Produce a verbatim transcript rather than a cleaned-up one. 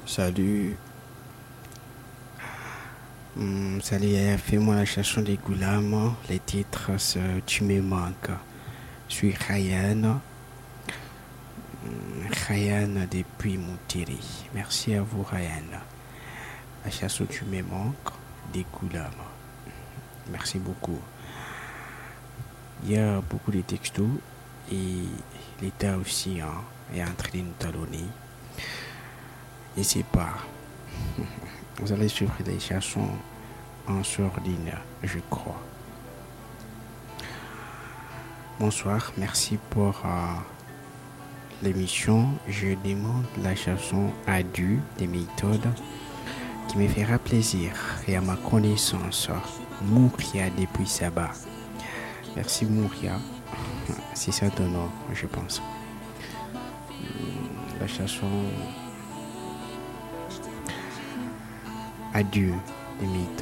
Salut. Hum, salut, eh, fais-moi la chanson des Goulam. Les titres, c'est Tu me manques. Je suis Ryan. Hum, Ryan depuis Monterrey. Merci à vous, Ryan. La chanson Tu me manques des Goulam. Merci beaucoup. Il y a beaucoup de textos et l'État aussi hein, est en train de nous talonner. Et c'est pas. Vous allez suivre les chansons en sourdine, je crois. Bonsoir, merci pour euh, l'émission. Je demande la chanson Adieu des méthodes qui me fera plaisir et à ma connaissance. Mouria depuis Saba. Merci Mouria. C'est ça ton nom, je pense. La chanson Adieu des méthodes.